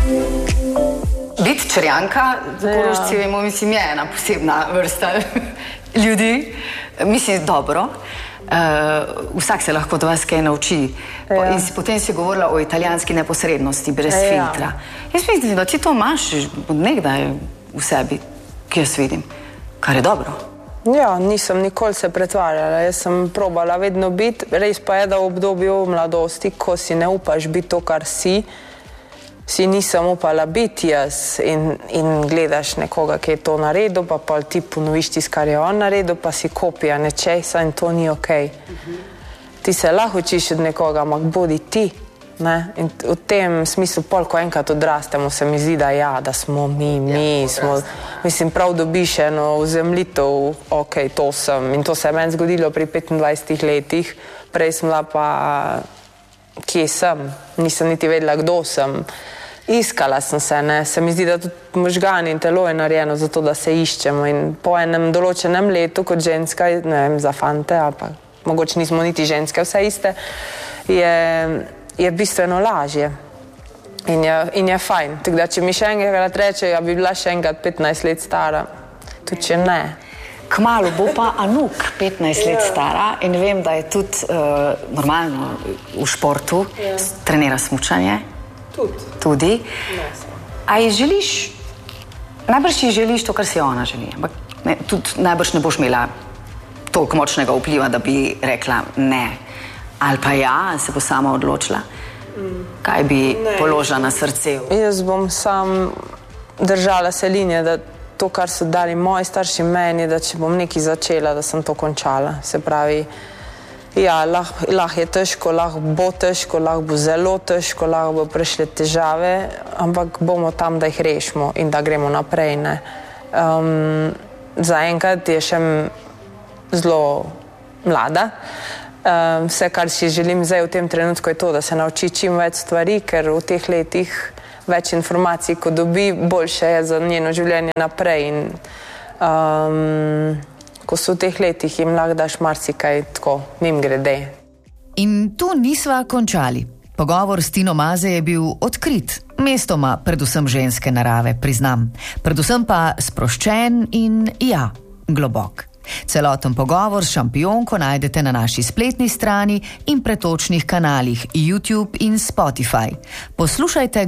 Biti Črnjanka, Korošci vemo, mislim, je ena posebna vrsta ljudi. Mislim, dobro. Vsak se lahko od vas kaj nauči. In potem si govorila o italijanski neposrednosti, brez filtra. Jaz mislim, da ti to imaš nekdaj v sebi, ki jaz vidim, kar je dobro. Ja, nisem nikoli se pretvarjala. Jaz sem probala vedno biti. Res pa je, da v obdobju mladosti, ko si ne upaš biti to, kar si nisem upala biti jaz in gledaš nekoga, ki je to naredil, pa ti ponoviš tisto, kar je on naredil, pa si kopija nečesa in to ni okej. Ti se lahko učiš od nekoga, ampak bodi ti. In v tem smislu, ko enkrat odrastemo, se mi zdi, da smo mi smo, mislim, prav dobiš eno vzemljitev, okej, to sem. In to se je meni zgodilo pri 25 letih, prej sem bila pa, kje sem, nisem niti vedela, kdo sem. Iskala sem se mi zdi, da tudi možgani in telo je narejeno za to, da se iščemo in po enem določenem letu kot ženska, ne vem, za fante, ali pa mogoče nismo niti ženske vse iste, je bistveno lažje in je fajn. Tako da, če mi še enkrat reče, ja bi bila še enkrat 15 let stara, tudi če ne. Kmalu bo pa Anuk 15 let stara in vem, da je tudi normalno v športu, trenira smučanje. Tudi. A ji želiš, najbrž ji želiš to, kar si ona želi, ampak tudi najbrž ne boš imela toliko močnega vpliva, da bi rekla ne. Ali pa ja, se bo sama odločila. Kaj bi položila na srce? Jaz bom sam držala se linije, da to, kar so dali moji starši meni, da če bom nekaj začela, da sem to končala. Se pravi, ja, lahko je težko, lahko bo zelo težko, lahko bo prišle težave, ampak bomo tam, da jih rešimo in da gremo naprej. Zaenkrat je še zelo mlada. Vse, kar si želim zdaj v tem trenutku, je to, da se nauči čim več stvari, ker v teh letih več informacij, ko dobi, boljše je za njeno življenje naprej in ko so v teh letih, jim lahko daš marsikaj tako, mim grede. In tu nisva končali. Pogovor s Tino Maze je bil odkrit, mestoma predvsem ženske narave, priznam. Predvsem pa sproščen in globok. Celoten pogovor s šampionko najdete na naši spletni strani in pretočnih kanalih YouTube in Spotify. Poslušajte